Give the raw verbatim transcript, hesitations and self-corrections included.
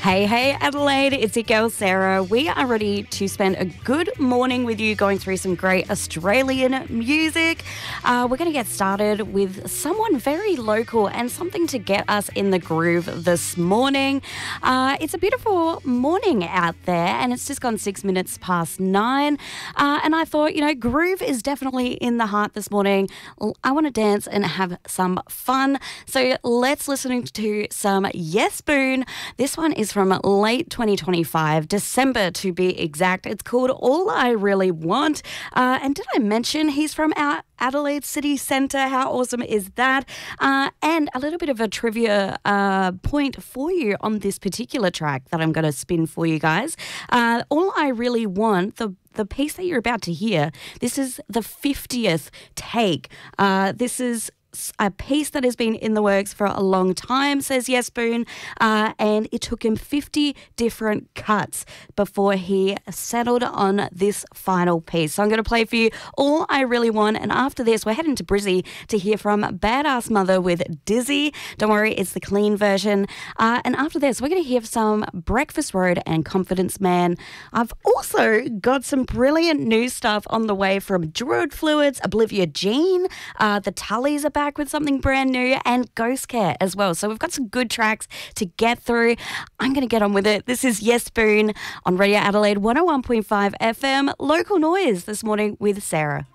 Hey, hey, Adelaide, it's your girl Sarah. We are ready to spend a good morning with you going through some great Australian music. Uh, we're going to get started with someone very local and something to get us in the groove this morning. Uh, it's a beautiful morning out there and it's just gone six minutes past nine. Uh, and I thought, you know, groove is definitely in the heart this morning. I want to dance and have some fun. So let's listen to some Yes Boone. This one is from late twenty twenty-five, December to be exact. It's called All I Really Want. Uh, and did I mention he's from our Adelaide City Centre? How awesome is that? Uh, and a little bit of a trivia uh, point for you on this particular track that I'm going to spin for you guys. Uh, All I Really Want, the The piece that you're about to hear, this is the fiftieth take. Uh, this is a piece that has been in the works for a long time, says Yes Boone, uh, and it took him fifty different cuts before he settled on this final piece. So I'm going to play for you All I Really Want, and after this, we're heading to Brizzy to hear from Badass Mother with Dizzy. Don't worry, it's the clean version. Uh, and after this, we're going to hear some Breakfast Road and Confidence Man. I've also got some brilliant new stuff on the way from Druid Fluids, Oblivia Jean, uh, the Tullys are back with something brand new, and Ghost Care as well. So we've got some good tracks to get through. I'm going to get on with it. This is Yes Boone on Radio Adelaide one oh one point five F M, local noise this morning with Sarah.